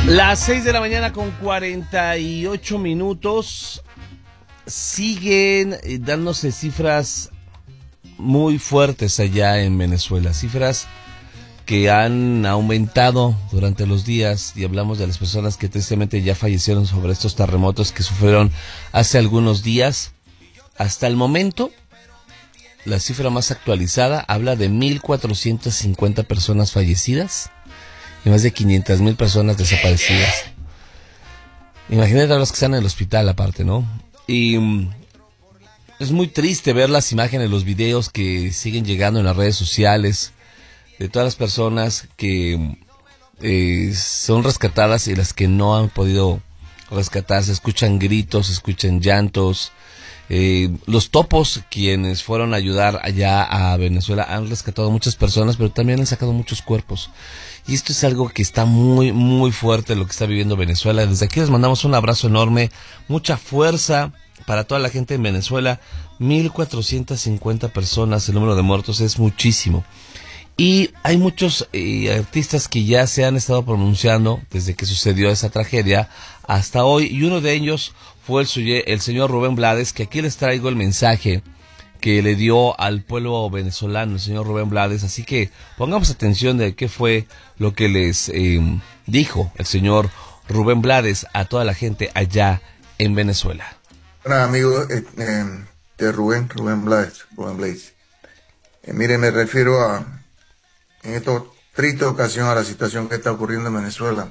Las 6 de la mañana con 48 minutos. Siguen dándose cifras muy fuertes allá en Venezuela. Cifras que han aumentado durante los días, y hablamos de las personas que tristemente ya fallecieron sobre estos terremotos que sufrieron hace algunos días. Hasta el momento, la cifra más actualizada habla de 1,450 personas fallecidas y más de 500,000 personas desaparecidas. Imagínate a los que están en el hospital aparte, ¿no? Y es muy triste ver las imágenes, los videos que siguen llegando en las redes sociales de todas las personas que son rescatadas y las que no han podido rescatarse. Escuchan gritos, escuchan llantos. Los topos, quienes fueron a ayudar allá a Venezuela, han rescatado muchas personas, pero también han sacado muchos cuerpos. Y esto es algo que está muy, muy fuerte, lo que está viviendo Venezuela. Desde aquí les mandamos un abrazo enorme, mucha fuerza para toda la gente en Venezuela. 1,450 personas, el número de muertos es muchísimo. Y hay muchos artistas que ya se han estado pronunciando desde que sucedió esa tragedia hasta hoy, y uno de ellos fue el señor Rubén Blades, que aquí les traigo el mensaje que le dio al pueblo venezolano el señor Rubén Blades. Así que pongamos atención de qué fue lo que les dijo el señor Rubén Blades a toda la gente allá en Venezuela. Hola amigos de Rubén Blades. Mire, me refiero en esta triste ocasión a la situación que está ocurriendo en Venezuela.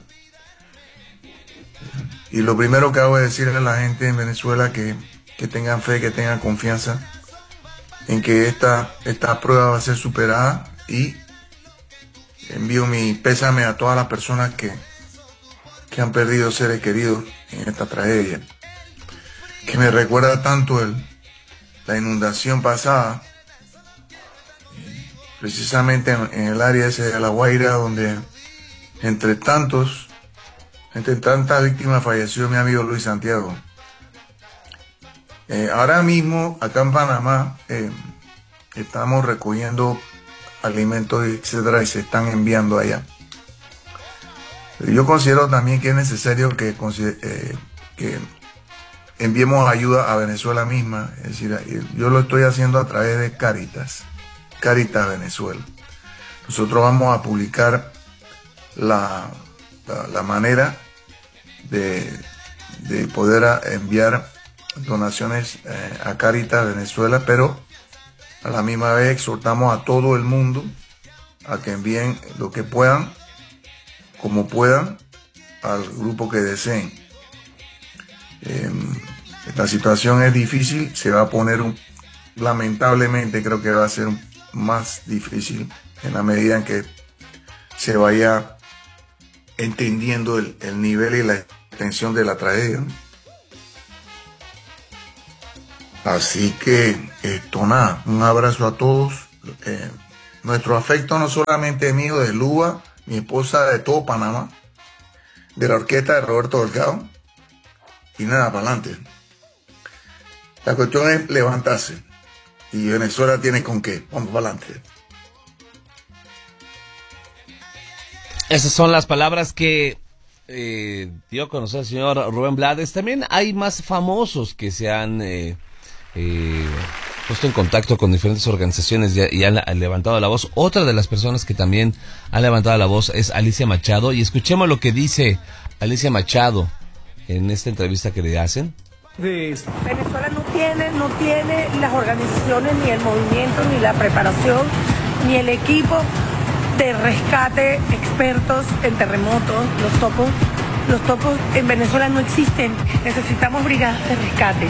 Y lo primero que hago es decirle a la gente en Venezuela que tengan fe, que tengan confianza en que esta prueba va a ser superada, y envío mi pésame a todas las personas que han perdido seres queridos en esta tragedia, que me recuerda tanto la inundación pasada, precisamente en el área ese de La Guaira, donde entre tantas víctimas falleció mi amigo Luis Santiago. Ahora mismo acá en Panamá estamos recogiendo alimentos, etcétera, y se están enviando allá. Pero yo considero también que es necesario que enviemos ayuda a Venezuela misma. Es decir, yo lo estoy haciendo a través de Caritas Venezuela. Nosotros vamos a publicar la manera de poder enviar donaciones a Caritas Venezuela, pero a la misma vez exhortamos a todo el mundo a que envíen lo que puedan, como puedan, al grupo que deseen. Esta situación es difícil, se va a poner lamentablemente creo que va a ser más difícil en la medida en que se vaya entendiendo el nivel y la extensión de la tragedia. Así que nada, un abrazo a todos. Nuestro afecto no solamente mío, de Lua, mi esposa, de todo Panamá, de la orquesta de Roberto Delgado, y nada, para adelante. La cuestión es levantarse, y Venezuela tiene con qué. Vamos para adelante. Esas son las palabras que dio a conocer el señor Rubén Blades. También hay más famosos que se han puesto en contacto con diferentes organizaciones y han levantado la voz. Otra de las personas que también ha levantado la voz es Alicia Machado, y escuchemos lo que dice Alicia Machado en esta entrevista que le hacen. Venezuela no tiene las organizaciones, ni el movimiento, ni la preparación, ni el equipo de rescate, expertos en terremotos. Los topos en Venezuela no existen. Necesitamos brigadas de rescate.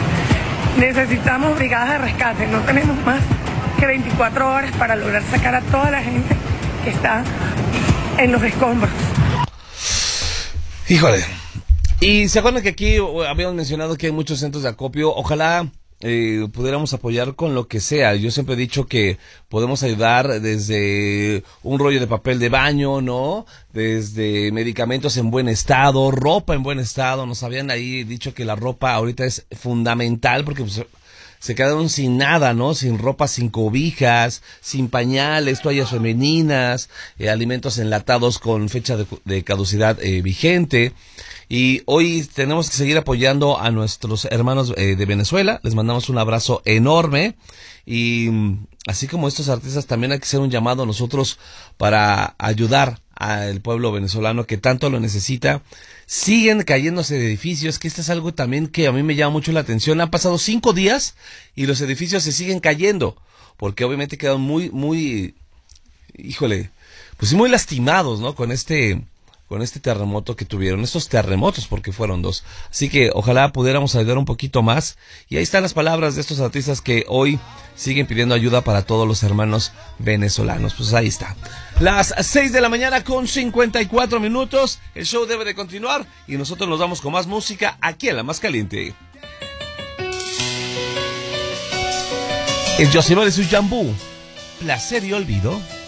No tenemos más que 24 horas para lograr sacar a toda la gente que está en los escombros. Híjole. Y se acuerdan que aquí habíamos mencionado que hay muchos centros de acopio. Ojalá pudiéramos apoyar con lo que sea. Yo siempre he dicho que podemos ayudar desde un rollo de papel de baño, ¿no? Desde medicamentos en buen estado, ropa en buen estado. Nos habían ahí dicho que la ropa ahorita es fundamental porque pues, se quedaron sin nada, ¿no? Sin ropa, sin cobijas, sin pañales, toallas femeninas, alimentos enlatados con fecha de caducidad vigente. Y hoy tenemos que seguir apoyando a nuestros hermanos de Venezuela. Les mandamos un abrazo enorme. Y así como estos artistas, también hay que hacer un llamado a nosotros para ayudar al pueblo venezolano que tanto lo necesita. Siguen cayéndose de edificios, que esto es algo también que a mí me llama mucho la atención. Han pasado 5 días y los edificios se siguen cayendo, porque obviamente quedan muy, híjole, pues muy lastimados, ¿no? Con este terremoto que tuvieron, estos terremotos, porque fueron 2. Así que ojalá pudiéramos ayudar un poquito más. Y ahí están las palabras de estos artistas que hoy siguen pidiendo ayuda para todos los hermanos venezolanos. Pues ahí está. Las 6 de la mañana con 54 minutos. El show debe de continuar y nosotros nos vamos con más música aquí en La Más Caliente. El Josimar y su Jambú. Placer y olvido.